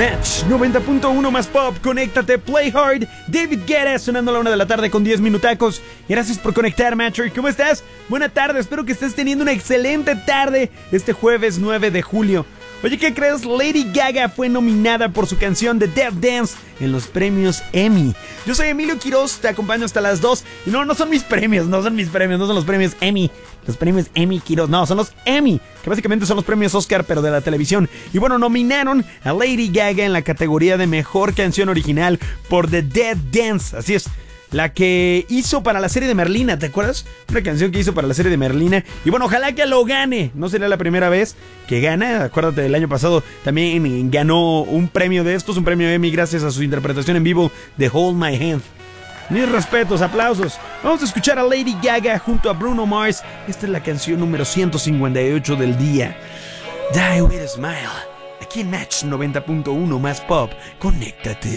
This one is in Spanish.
Match 90.1 más pop, conéctate, play hard. David Guetta sonando a la 1 de la tarde con 10 minutacos. Gracias por conectar, Matcher. ¿Cómo estás? Buena tarde, espero que estés teniendo una excelente tarde este jueves 9 de julio. Oye, ¿qué crees? Lady Gaga fue nominada por su canción The Death Dance en los premios Emmy. Yo soy Emilio Quiroz, te acompaño hasta las 2. Y no son mis premios, no son los premios Emmy. Los premios Emmy Quiroz, no, son los Emmy, que básicamente son los premios Oscar, pero de la televisión. Y bueno, nominaron a Lady Gaga en la categoría de Mejor Canción Original por The Death Dance. Así es, la que hizo para la serie de Merlina, ¿te acuerdas? Una canción que hizo para la serie de Merlina. Y bueno, ojalá que lo gane. No sería la primera vez que gana. Acuérdate, del año pasado también ganó un premio de estos, un premio Emmy, gracias a su interpretación en vivo de Hold My Hand. Mis respetos, aplausos. Vamos a escuchar a Lady Gaga junto a Bruno Mars. Esta es la canción número 158 del día. Die With a Smile. Aquí en Match 90.1 más pop. Conéctate.